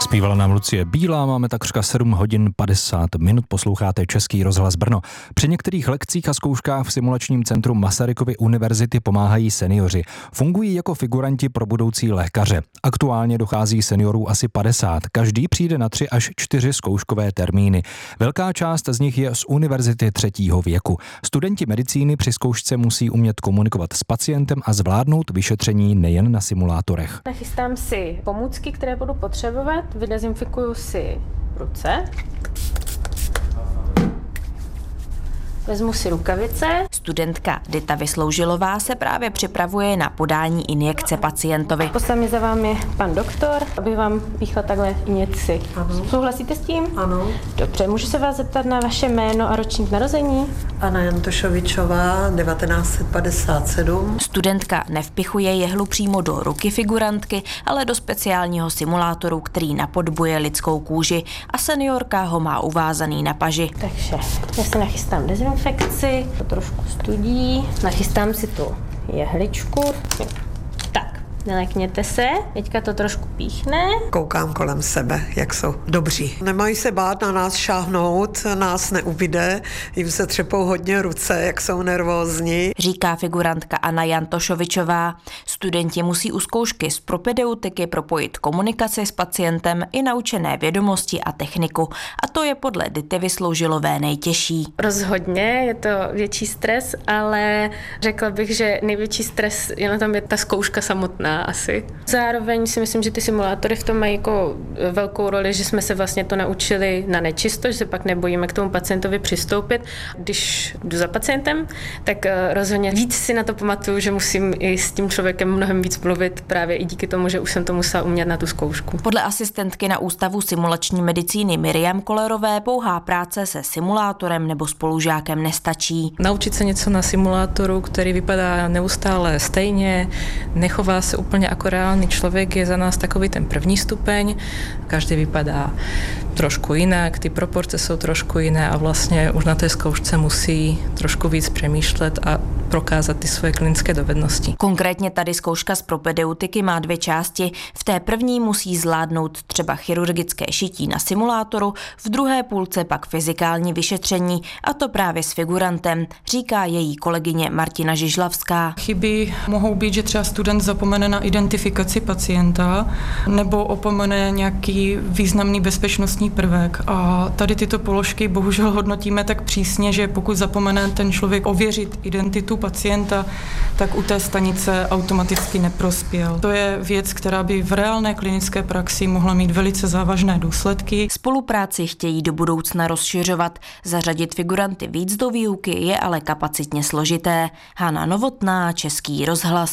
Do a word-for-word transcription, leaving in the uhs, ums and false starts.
Zpívala nám Lucie Bílá, máme takřka sedm hodin padesát minut, posloucháte Český rozhlas Brno. Při některých lekcích a zkouškách v simulačním centru Masarykovy univerzity pomáhají seniori. Fungují jako figuranti pro budoucí lékaře. Aktuálně dochází seniorů asi padesát. Každý přijde na tři až čtyři zkouškové termíny. Velká část z nich je z univerzity třetího věku. Studenti medicíny při zkoušce musí umět komunikovat s pacientem a zvládnout vyšetření nejen na simulátorech. Nachystám si pomůcky, které budu potřebovat. Vydezinfikuju si ruce. Vezmu si rukavice. Studentka Dita Vysloužilová se právě připravuje na podání injekce pacientovi. Poslal mě za vámi pan doktor, aby vám píchla takhle injekci. Ano. Souhlasíte s tím? Ano. Dobře, můžu se vás zeptat na vaše jméno a ročník narození? Anna Jantošovičová, devatenáct set padesát sedm. Studentka nevpichuje jehlu přímo do ruky figurantky, ale do speciálního simulátoru, který napodobuje lidskou kůži, a seniorka ho má uvázaný na paži. Takže já se nachystám dezinfekci, to trošku studí, nachystám si tu jehličku. Tak, nelekněte se, teďka to trošku píchne. Koukám kolem sebe, jak jsou dobří. Nemají se bát na nás šáhnout, nás neubide, jim se třepou hodně ruce, jak jsou nervózní. Říká figurantka Anna Jantošovičová. Studenti musí u zkoušky z propedeutiky propojit komunikaci s pacientem i naučené vědomosti a techniku. A to je podle Dity Vysloužilové nejtěžší. Rozhodně je to větší stres, ale řekla bych, že největší stres je na tom je ta zkouška samotná asi. Zároveň si myslím, že ty simulátory v tom mají jako velkou roli, že jsme se vlastně to naučili na nečisto, že se pak nebojíme k tomu pacientovi přistoupit. Když jdu za pacientem, tak rozhodně víc si na to pamatuju, že musím i s tím člověkem mnohem víc mluvit, právě i díky tomu, že už jsem to musela umět na tu zkoušku. Podle asistentky na Ústavu simulační medicíny Miriam Kolerové pouhá práce se simulátorem nebo spolužákem nestačí. Naučit se něco na simulátoru, který vypadá neustále stejně, nechová se úplně jako reálný člověk, je za nás takový ten první stupeň. Každý vypadá trošku jinak, ty proporce jsou trošku jiné a vlastně už na té zkoušce musí trošku víc přemýšlet a prokázat ty svoje klinické dovednosti. Konkrétně tady zkouška z propedeutiky má dvě části. V té první musí zvládnout třeba chirurgické šití na simulátoru, v druhé půlce pak fyzikální vyšetření, a to právě s figurantem, říká její kolegyně Martina Žižlavská. Chyby mohou být, že třeba student zapomene na identifikaci pacienta nebo opomene nějaký významný bezpečnostní prvek. A tady tyto položky bohužel hodnotíme tak přísně, že pokud zapomene ten člověk ověřit identitu pacienta, tak u té stanice automaticky neprospěl. To je věc, která by v reálné klinické praxi mohla mít velice závažné důsledky. Spolupráci chtějí do budoucna rozšiřovat. Zařadit figuranty víc do výuky je ale kapacitně složité. Hana Novotná, Český rozhlas.